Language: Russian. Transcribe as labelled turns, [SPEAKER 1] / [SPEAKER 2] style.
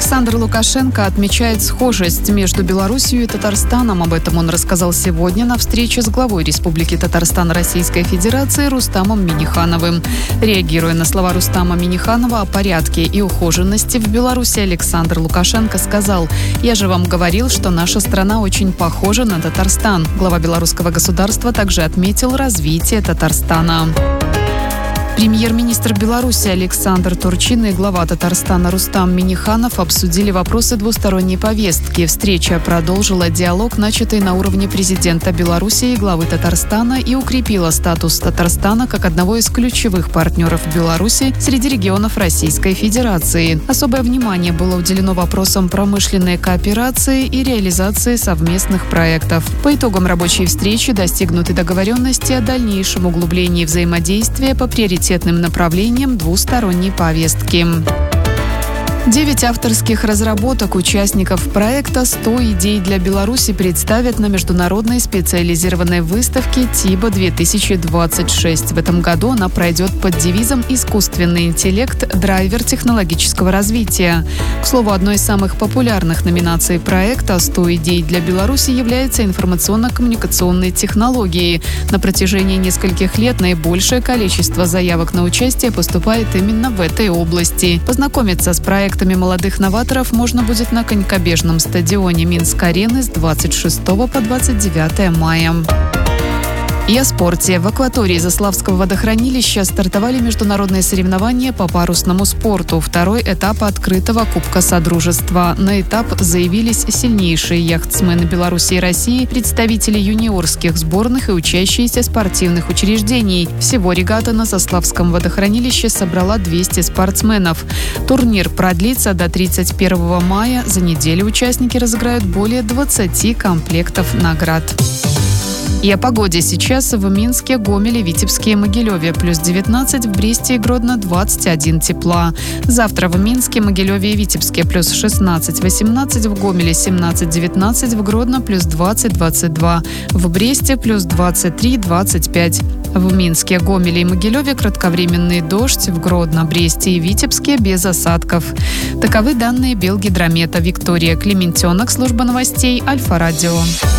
[SPEAKER 1] Александр Лукашенко отмечает схожесть между Белоруссией и Татарстаном. Об этом он рассказал сегодня на встрече с главой Республики Татарстан Российской Федерации Рустамом Миннихановым. Реагируя на слова Рустама Минниханова о порядке и ухоженности в Беларуси, Александр Лукашенко сказал: «Я же вам говорил, что наша страна очень похожа на Татарстан». Глава белорусского государства также отметил развитие Татарстана. Премьер-министр Беларуси Александр Турчин и глава Татарстана Рустам Минниханов обсудили вопросы двусторонней повестки. Встреча продолжила диалог, начатый на уровне президента Беларуси и главы Татарстана, и укрепила статус Татарстана как одного из ключевых партнеров Беларуси среди регионов Российской Федерации. Особое внимание было уделено вопросам промышленной кооперации и реализации совместных проектов. По итогам рабочей встречи достигнуты договоренности о дальнейшем углублении взаимодействия по приоритетным направлениям двусторонней повестки. 9 авторских разработок участников проекта «100 идей для Беларуси» представят на международной специализированной выставке ТИБА-2026. В этом году она пройдет под девизом «Искусственный интеллект. Драйвер технологического развития». К слову, одной из самых популярных номинаций проекта «100 идей для Беларуси» является информационно-коммуникационные технологии. На протяжении нескольких лет наибольшее количество заявок на участие поступает именно в этой области. Познакомиться с проектами молодых новаторов можно будет на конькобежном стадионе Минск-арены с 26 по 29 мая. И о спорте. В акватории Заславского водохранилища стартовали международные соревнования по парусному спорту. Второй этап открытого Кубка Содружества. На этап заявились сильнейшие яхтсмены Беларуси и России, представители юниорских сборных и учащиеся спортивных учреждений. Всего регата на Заславском водохранилище собрала 200 спортсменов. Турнир продлится до 31 мая. За неделю участники разыграют более 20 комплектов наград. И о погоде. Сейчас в Минске, Гомеле, Витебске и Могилеве +19, в Бресте и Гродно 21 тепла. Завтра в Минске, Могилеве и Витебске +16-18, в Гомеле 17-19, в Гродно +20-22, в Бресте +23-25. В Минске, Гомеле и Могилеве кратковременный дождь, в Гродно, Бресте и Витебске без осадков. Таковы данные Белгидромета. Виктория Клементенок, служба новостей Альфа-радио.